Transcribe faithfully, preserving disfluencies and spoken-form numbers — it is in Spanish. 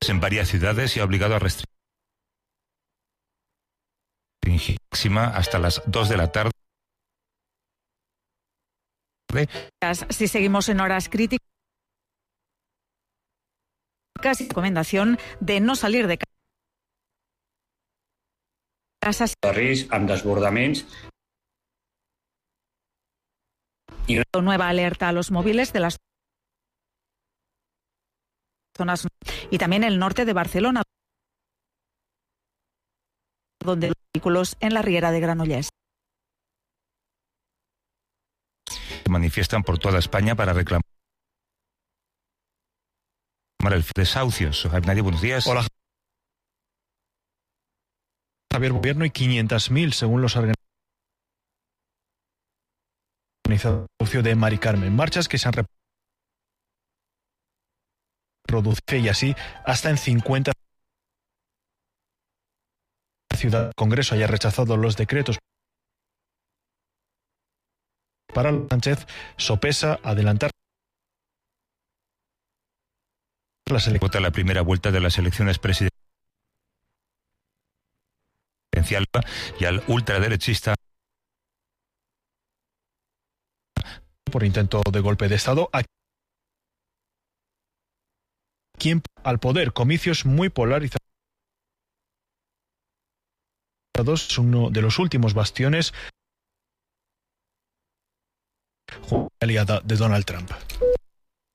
en varias ciudades y ha obligado a restringir máxima hasta las dos de la tarde. Si seguimos en horas críticas, casi recomendación de no salir de casa. Risc amb desbordaments. Y nueva alerta a los móviles de las zonas y también el norte de Barcelona, donde los vehículos en la Riera de Granollers. Se manifiestan por toda España para reclamar el desahucios. Nadie, buenos días. Hola, Javier. Gobierno y quinientos mil según los organizadores de Mari Carmen. Marchas que se han reproducido y así hasta en cincuenta ciudades. El Congreso haya rechazado los decretos para Sánchez, sopesa adelantar las elecciones. Vota la primera vuelta de las elecciones presidenciales y al ultraderechista por intento de golpe de Estado, a quien al poder, comicios muy polarizados, uno de los últimos bastiones aliada de Donald Trump.